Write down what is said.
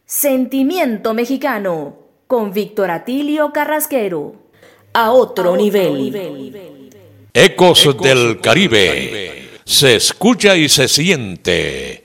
Sentimiento Mexicano con Víctor Atilio Carrasquero. A otro nivel. Ecos del Caribe. Se escucha y se siente.